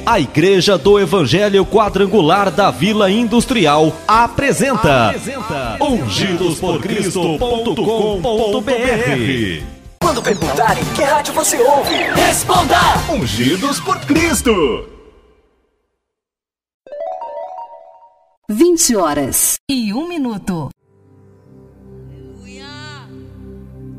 A Igreja do Evangelho Quadrangular da Vila Industrial apresenta ungidosporcristo.com.br. Quando perguntarem que rádio você ouve, responda: Ungidos por Cristo. 20h01.